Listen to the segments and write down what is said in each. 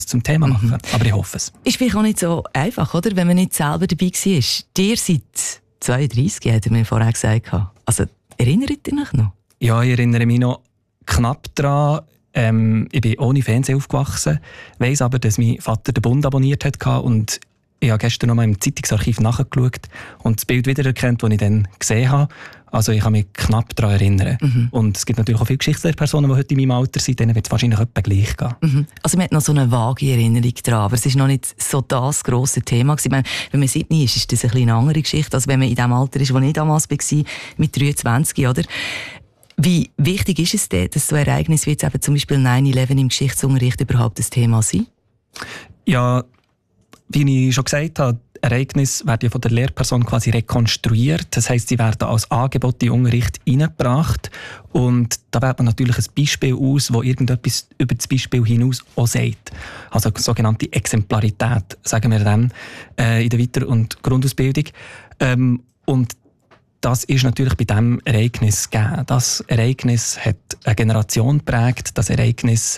zum Thema machen. Aber ich hoffe es. Ist vielleicht auch nicht so einfach, oder? Wenn man nicht selber dabei war. Dir seid 32, hat er mir vorher gesagt. Also, erinnert ihr euch noch? Ja, ich erinnere mich noch knapp daran. Ich bin ohne Fernsehen aufgewachsen, weiss aber, dass mein Vater den Bund abonniert hat und ich habe gestern noch mal im Zeitungsarchiv nachgeschaut und das Bild wiedererkannt, das ich dann gesehen habe. Also ich kann mich knapp daran erinnern. Und es gibt natürlich auch viele Geschichtslehrpersonen, die heute in meinem Alter sind, denen wird es wahrscheinlich etwa gleich gehen. Also man hat noch so eine vage Erinnerung daran, aber es war noch nicht so das grosse Thema. Ich meine, wenn man 7 ist das eine andere Geschichte, als wenn man in dem Alter ist, wo ich damals war, mit 23, oder? Wie wichtig ist es denn, dass so Ereignisse wie jetzt eben zum Beispiel 9/11 im Geschichtsunterricht überhaupt ein Thema sind? Ja, wie ich schon gesagt habe, Ereignisse werden ja von der Lehrperson quasi rekonstruiert. Das heisst, sie werden als Angebot in den Unterricht hineingebracht. Und da wählt man natürlich ein Beispiel aus, das irgendetwas über das Beispiel hinaus auch sagt. Also sogenannte Exemplarität, sagen wir dann, in der Weiter- und Grundausbildung. Und das ist natürlich bei diesem Ereignis gegeben. Das Ereignis hat eine Generation geprägt. Das Ereignis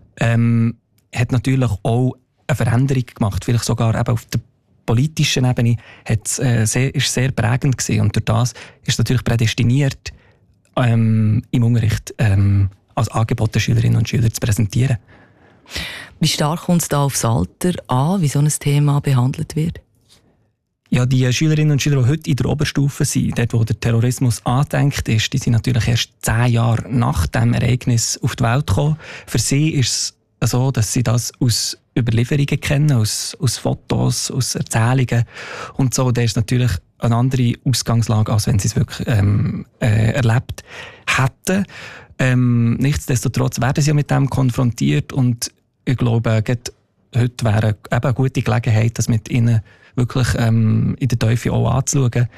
hat natürlich auch eine Veränderung gemacht, vielleicht sogar eben auf der politischen Ebene, ist sehr prägend gewesen. Und durch das ist es natürlich prädestiniert, im Unterricht als Angebot der Schülerinnen und Schüler zu präsentieren. Wie stark kommt es da aufs Alter an, wie so ein Thema behandelt wird? Ja, die Schülerinnen und Schüler, die heute in der Oberstufe sind, dort wo der Terrorismus angedenkt ist, die sind natürlich erst 10 Jahre nach dem Ereignis auf die Welt gekommen. Für sie ist es so, dass sie das aus Überlieferungen kennen, aus Fotos, aus Erzählungen und so. Da ist natürlich eine andere Ausgangslage, als wenn sie es wirklich erlebt hätten. Nichtsdestotrotz werden sie ja mit dem konfrontiert und ich glaube, heute wäre eben eine gute Gelegenheit, das mit ihnen wirklich in der Teufel auch anzuschauen.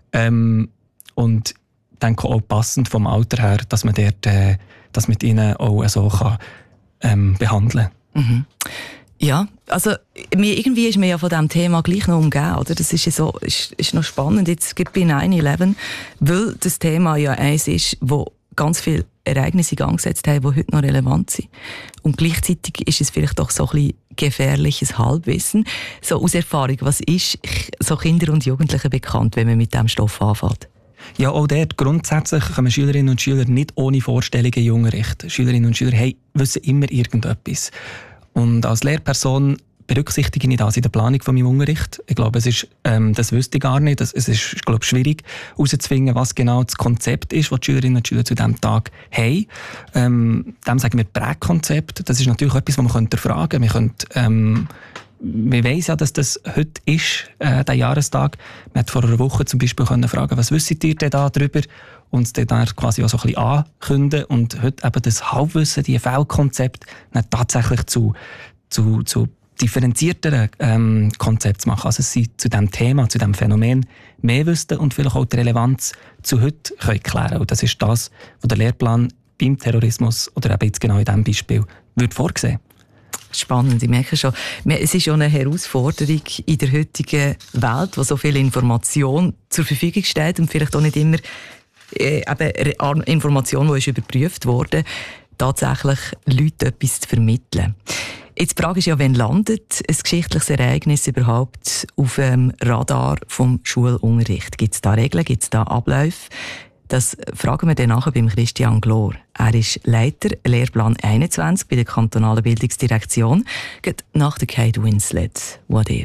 Und ich denke auch passend vom Alter her, dass man dort das mit ihnen auch so kann behandeln. Ja, also irgendwie ist man ja von diesem Thema gleich noch umgeben, oder? Das ist ja so, ist noch spannend, jetzt bei 9/11, weil das Thema ja eins ist, wo ganz viele Ereignisse in Gang gesetzt haben, die heute noch relevant sind. Und gleichzeitig ist es vielleicht doch so ein bisschen gefährliches Halbwissen. So aus Erfahrung, was ist so Kinder und Jugendlichen bekannt, wenn man mit diesem Stoff anfängt? Ja, auch dort grundsätzlich kommen Schülerinnen und Schüler nicht ohne Vorstellungen in den Unterricht. Schülerinnen und Schüler wissen immer irgendetwas. Und als Lehrperson berücksichtige ich das in der Planung von meinem Unterricht. Ich glaube, das wüsste ich gar nicht. Es ist, glaube ich, schwierig herauszufinden, was genau das Konzept ist, das die Schülerinnen und Schüler zu diesem Tag haben. Dem sagen wir Prägkonzept. Das ist natürlich etwas, was man fragen könnte. Wir weiss ja, dass das heute ist, der Jahrestag. Man hat vor einer Woche zum Beispiel fragen, was wisst ihr denn da drüber? Und es dann quasi auch so ein bisschen ankündigen. Und heute eben das Halbwissen, die Fehlkonzept, tatsächlich zu differenzierteren Konzepten zu machen. Also sie zu diesem Thema, zu diesem Phänomen mehr wüssten und vielleicht auch die Relevanz zu heute klären können. Und das ist das, was der Lehrplan beim Terrorismus oder eben jetzt genau in diesem Beispiel würde vorsehen. Spannend, ich merke schon. Es ist schon eine Herausforderung in der heutigen Welt, wo so viel Information zur Verfügung steht und vielleicht auch nicht immer Information, die ist überprüft wurde, tatsächlich Leuten etwas zu vermitteln. Jetzt die Frage ist ja, wann landet ein geschichtliches Ereignis überhaupt auf dem Radar vom Schulunterricht? Gibt es da Regeln, gibt es da Abläufe? Das fragen wir dann nachher beim Christian Glor. Er ist Leiter Lehrplan 21 bei der kantonalen Bildungsdirektion. Geht nach der Kate Winslet. What if?